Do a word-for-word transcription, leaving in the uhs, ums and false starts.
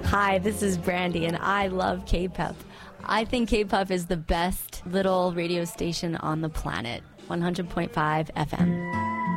Hi, this is Brandy, and I love K-Pop. I think K-Pop is the best little radio station on the planet. one hundred point five F M.